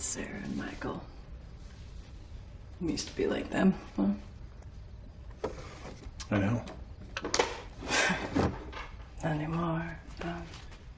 Sarah and Michael. We used to be like them, huh? I know. Not anymore. No.